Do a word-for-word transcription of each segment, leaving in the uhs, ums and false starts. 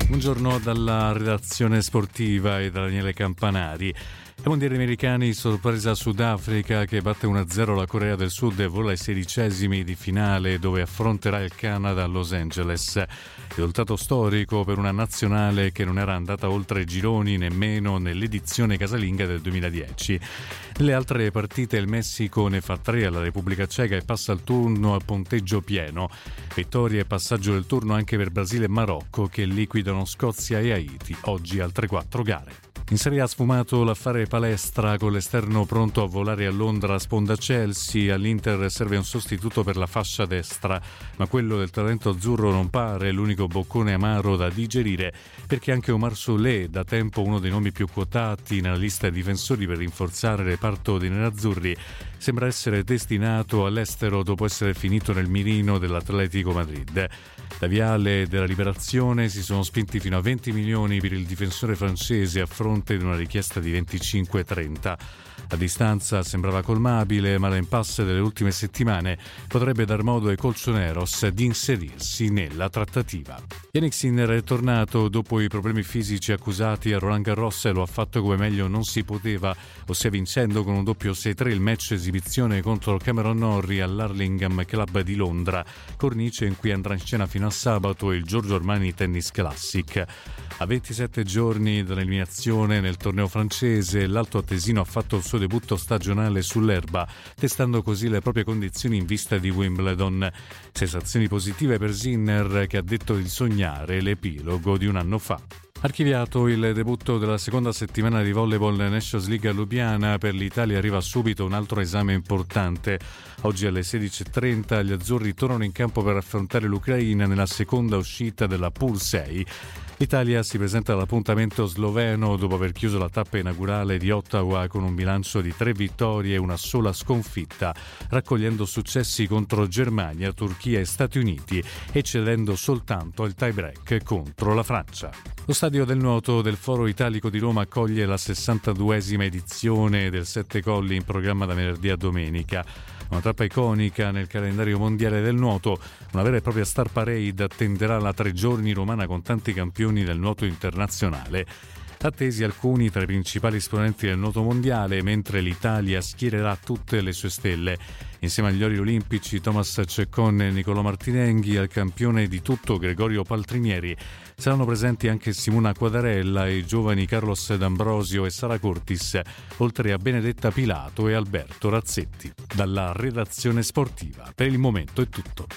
Buongiorno dalla redazione sportiva e da Daniele Campanari. Ai mondiali americani, sorpresa Sudafrica che batte uno a zero la Corea del Sud e vola ai sedicesimi di finale dove affronterà il Canada a Los Angeles. Risultato storico per una nazionale che non era andata oltre i gironi nemmeno nell'edizione casalinga del duemiladieci. Nelle altre partite il Messico ne fa tre alla Repubblica Ceca e passa al turno a punteggio pieno. Vittoria e passaggio del turno anche per Brasile e Marocco che liquidano Scozia e Haiti, oggi altre quattro gare. In Serie A sfumato l'affare Palestra con l'esterno pronto a volare a Londra sponda Chelsea. All'Inter serve un sostituto per la fascia destra, ma quello del talento azzurro non pare l'unico boccone amaro da digerire, perché anche Omar Soulé, da tempo uno dei nomi più quotati nella lista dei difensori per rinforzare il reparto dei nerazzurri, sembra essere destinato all'estero dopo essere finito nel mirino dell'Atletico Madrid. Da Viale della Liberazione si sono spinti fino a venti milioni per il difensore francese a fronte di una richiesta di venticinque trenta. La distanza sembrava colmabile, ma l'impasse delle ultime settimane potrebbe dar modo ai colchoneros di inserirsi nella trattativa. Yannick Sinner è tornato dopo i problemi fisici accusati a Roland Garros e lo ha fatto come meglio non si poteva, ossia vincendo con un doppio sei tre il match esibizione contro Cameron Norrie all'Hurlingham Club di Londra, cornice in cui andrà in scena fino a sabato il Giorgio Armani Tennis Classic. A ventisette giorni dall'eliminazione nel torneo francese, l'Alto Atesino ha fatto il suo debutto stagionale sull'erba, testando così le proprie condizioni in vista di Wimbledon. Sensazioni positive per Sinner, che ha detto di sognare l'epilogo di un anno fa. Archiviato il debutto della seconda settimana di volleyball Nations League a Lubiana, per l'Italia arriva subito un altro esame importante. Oggi alle sedici e trenta gli azzurri tornano in campo per affrontare l'Ucraina nella seconda uscita della Pool sei. L'Italia si presenta all'appuntamento sloveno dopo aver chiuso la tappa inaugurale di Ottawa con un bilancio di tre vittorie e una sola sconfitta, raccogliendo successi contro Germania, Turchia e Stati Uniti e cedendo soltanto il tie-break contro la Francia. Lo stadio del nuoto del Foro Italico di Roma accoglie la sessantaduesima edizione del Sette Colli in programma da venerdì a domenica. Una tappa iconica nel calendario mondiale del nuoto, una vera e propria star parade attenderà la tre giorni romana con tanti campioni del nuoto internazionale. Attesi alcuni tra i principali esponenti del nuoto mondiale, mentre l'Italia schiererà tutte le sue stelle. Insieme agli ori olimpici Thomas Ceccon e Nicolò Martinenghi, al campione di tutto Gregorio Paltrinieri, saranno presenti anche Simona Quadarella e i giovani Carlos D'Ambrosio e Sara Curtis, oltre a Benedetta Pilato e Alberto Razzetti. Dalla redazione sportiva, per il momento è tutto.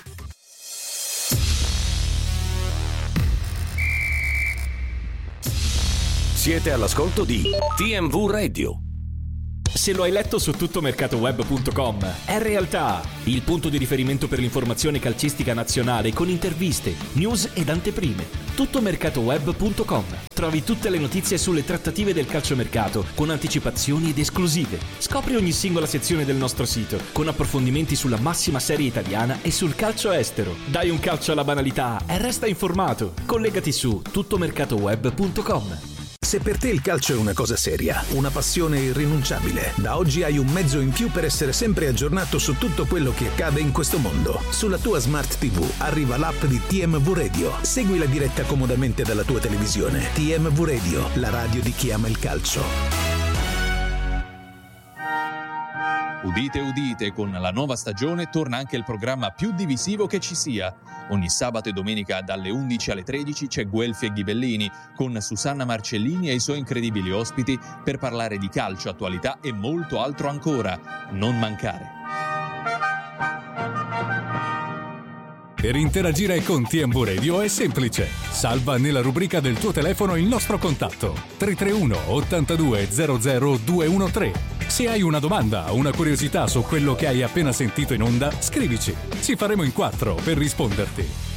Siete all'ascolto di T M V Radio. Se lo hai letto su tuttomercatoweb punto com, è realtà! Il punto di riferimento per l'informazione calcistica nazionale con interviste, news ed anteprime. tuttomercatoweb punto com. Trovi tutte le notizie sulle trattative del calciomercato con anticipazioni ed esclusive. Scopri ogni singola sezione del nostro sito con approfondimenti sulla massima serie italiana e sul calcio estero. Dai un calcio alla banalità e resta informato. Collegati su tuttomercatoweb punto com. Se per te il calcio è una cosa seria, una passione irrinunciabile, da oggi hai un mezzo in più per essere sempre aggiornato su tutto quello che accade in questo mondo. Sulla tua Smart tivù arriva l'app di T M V Radio. Segui la diretta comodamente dalla tua televisione. T M V Radio, la radio di chi ama il calcio. Udite, udite, con la nuova stagione torna anche il programma più divisivo che ci sia. Ogni sabato e domenica dalle undici alle tredici c'è Guelfi e Ghibellini con Susanna Marcellini e i suoi incredibili ospiti per parlare di calcio, attualità e molto altro ancora. Non mancare. Per interagire con T M V Radio è semplice. Salva nella rubrica del tuo telefono il nostro contatto tre tre uno ottantadue zero zero due uno tre. Se hai una domanda o una curiosità su quello che hai appena sentito in onda, scrivici. Ci faremo in quattro per risponderti.